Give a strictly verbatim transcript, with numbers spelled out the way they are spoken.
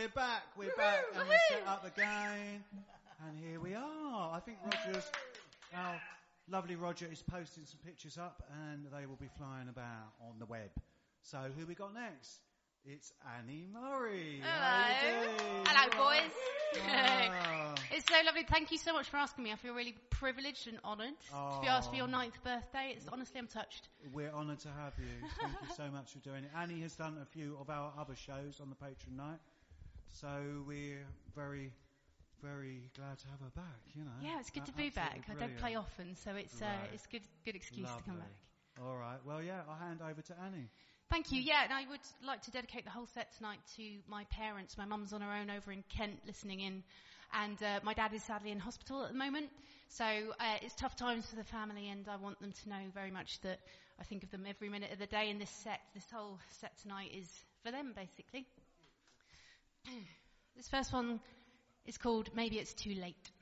we're back, we're Woo-hoo, back, and we're woo-hoo. set up again. And here we are. I think Roger's, our lovely Roger is posting some pictures up, and they will be flying about on the web. So who we got next? It's Annie Murray. Hello. How you doing? Hello, boys. Ah. It's so lovely. Thank you so much for asking me. I feel really privileged and honoured Oh. to be asked for your ninth birthday. It's honestly, I'm touched. We're honoured to have you. Thank you so much for doing it. Annie has done a few of our other shows on the Patron Night, so we're very, very glad to have her back. You know. Yeah, it's good A- to be back. absolutely I don't play brilliant. often, so it's uh, Right. it's good good excuse Lovely. to come back. All right. Well, yeah, I'll hand over to Annie. Thank you. Yeah, and I would like to dedicate the whole set tonight to my parents. My mum's on her own over in Kent listening in, and uh, my dad is sadly in hospital at the moment. So uh, it's tough times for the family, and I want them to know very much that I think of them every minute of the day, and this set, this whole set tonight is for them, basically. This first one is called Maybe It's Too Late.